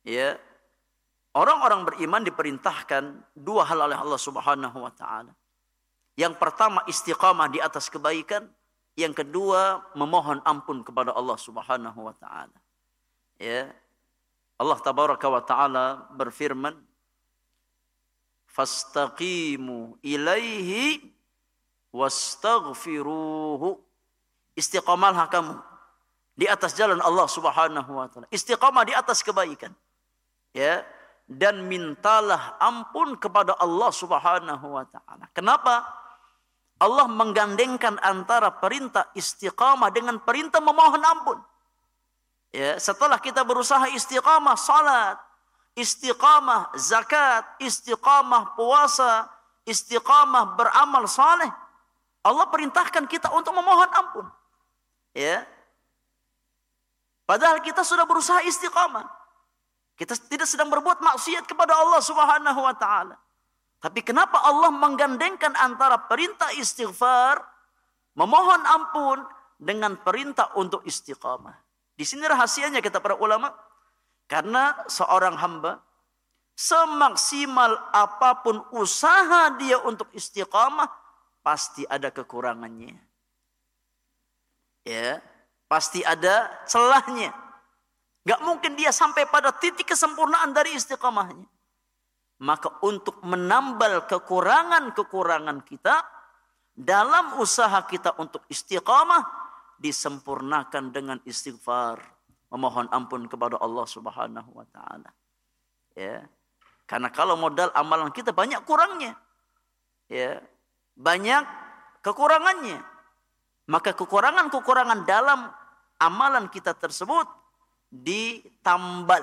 Ya, orang-orang beriman diperintahkan dua hal oleh Allah Subhanahu wa taala. Yang pertama istiqamah di atas kebaikan, yang kedua memohon ampun kepada Allah Subhanahu wa taala. Ya. Allah tabaraka wa taala berfirman, "Fastaqimu ilaihi wastaghfiruhu." Istiqamalah kamu di atas jalan Allah Subhanahu wa taala. Istiqamah di atas kebaikan. Ya, dan mintalah ampun kepada Allah Subhanahu wa taala. Kenapa? Allah menggandengkan antara perintah istiqamah dengan perintah memohon ampun. Ya, setelah kita berusaha istiqamah salat, istiqamah zakat, istiqamah puasa, istiqamah beramal saleh, Allah perintahkan kita untuk memohon ampun. Ya. Padahal kita sudah berusaha istiqamah. Kita tidak sedang berbuat maksiat kepada Allah Subhanahu wa taala. Tapi kenapa Allah menggandengkan antara perintah istighfar, memohon ampun dengan perintah untuk istiqamah? Di sini rahasianya kata para ulama. Karena seorang hamba semaksimal apapun usaha dia untuk istiqamah, pasti ada kekurangannya. Ya, pasti ada celahnya. Gak mungkin dia sampai pada titik kesempurnaan dari istiqamahnya. Maka untuk menambal kekurangan-kekurangan kita, dalam usaha kita untuk istiqamah, disempurnakan dengan istighfar. Memohon ampun kepada Allah Subhanahu wa ta'ala. Ya. Karena kalau modal amalan kita banyak kurangnya. Ya. Banyak kekurangannya. Maka kekurangan-kekurangan dalam amalan kita tersebut ditambal,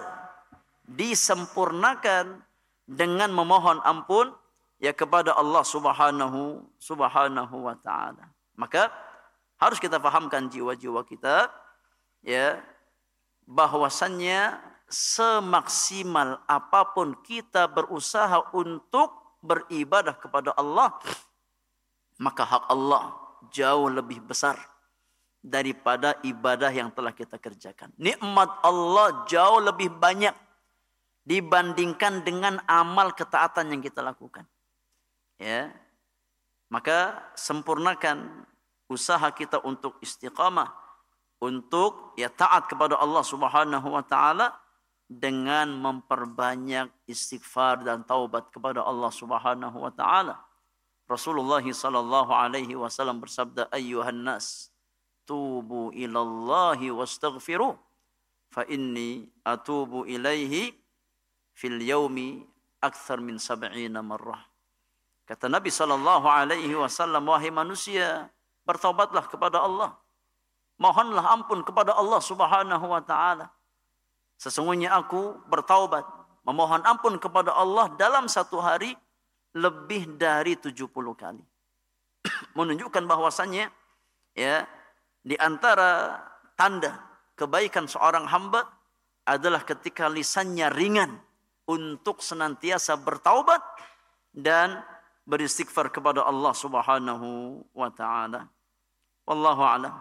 disempurnakan dengan memohon ampun ya kepada Allah Subhanahu wa taala. Maka harus kita fahamkan jiwa-jiwa kita ya bahwasannya semaksimal apapun kita berusaha untuk beribadah kepada Allah, maka hak Allah jauh lebih besar daripada ibadah yang telah kita kerjakan. Nikmat Allah jauh lebih banyak dibandingkan dengan amal ketaatan yang kita lakukan. Ya. Maka sempurnakan usaha kita untuk istiqamah, untuk ya taat kepada Allah Subhanahu wa taala dengan memperbanyak istighfar dan taubat kepada Allah Subhanahu wa taala. Rasulullah sallallahu alaihi wasallam bersabda, "Ayyuhan nas, tubu ilallahi wastaghfiru fa inni atubu ilaihi fil yaumi akthar min 70 marrah." Kata Nabi sallallahu alaihi wasallam, wahai manusia, bertaubatlah kepada Allah. Mohonlah ampun kepada Allah Subhanahu wa taala. Sesungguhnya aku bertaubat, memohon ampun kepada Allah dalam satu hari lebih dari 70 kali. Menunjukkan bahwasannya ya di antara tanda kebaikan seorang hamba adalah ketika lisannya ringan untuk senantiasa bertaubat dan beristighfar kepada Allah Subhanahu wa taala. Wallahu a'lam.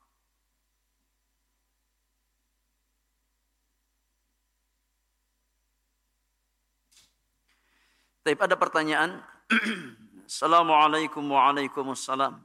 Baik, ada pertanyaan. Assalamualaikum waalaikumsalam.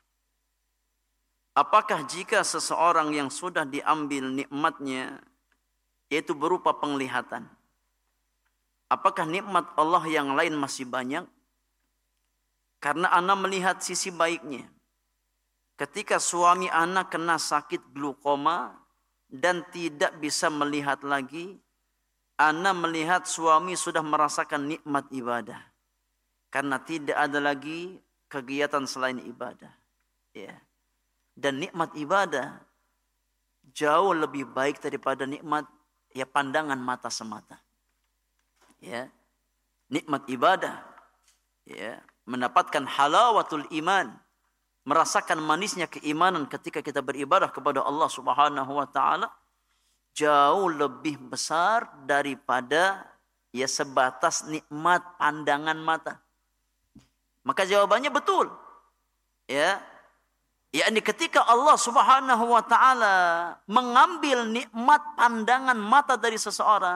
Apakah jika seseorang yang sudah diambil nikmatnya, yaitu berupa penglihatan, apakah nikmat Allah yang lain masih banyak? Karena ana melihat sisi baiknya. Ketika suami ana kena sakit glaukoma dan tidak bisa melihat lagi, ana melihat suami sudah merasakan nikmat ibadah. Karena tidak ada lagi kegiatan selain ibadah. Ya. Dan nikmat ibadah jauh lebih baik daripada nikmat ya pandangan mata semata. Ya. Nikmat ibadah ya, mendapatkan halawatul iman, merasakan manisnya keimanan ketika kita beribadah kepada Allah Subhanahu wa taala, jauh lebih besar daripada ya sebatas nikmat pandangan mata. Maka jawabannya betul. Ya. Yakni ketika Allah Subhanahu wa taala mengambil nikmat pandangan mata dari seseorang,